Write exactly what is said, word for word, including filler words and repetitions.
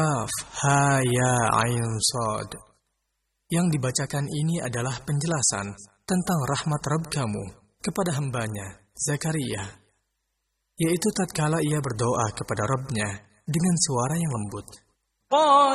Kaf, ha, ya, ain, sod. Yang dibacakan ini adalah penjelasan tentang rahmat Rabb kamu kepada hambanya, Zakaria, yaitu tatkala ia berdoa kepada Rabb-Nya dengan suara yang lembut.